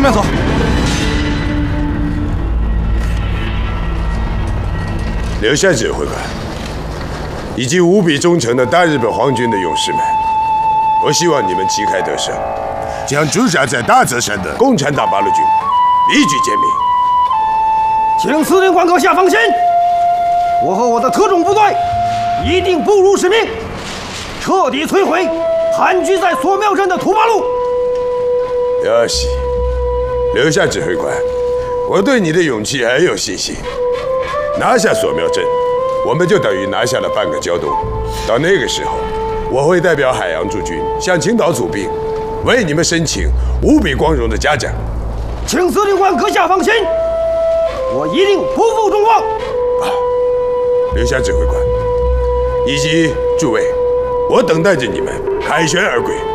军们走。 留下指挥官，以及无比忠诚的大日本皇军的勇士们，我希望你们旗开得胜，将驻扎在大泽山的共产党八路军一举歼灭。 请司令官阁下放心，我和我的特种部队一定不辱使命，彻底摧毁盘踞在索庙镇的土八路。 要西，留下指挥官，我对你的勇气很有信心。拿下索庙镇，我们就等于拿下了半个胶东。到那个时候，我会代表海洋驻军向青岛组兵，为你们申请无比光荣的嘉奖。 请司令官阁下放心，我一定不负众望。 留下指挥官以及诸位，我等待着你们凯旋而归。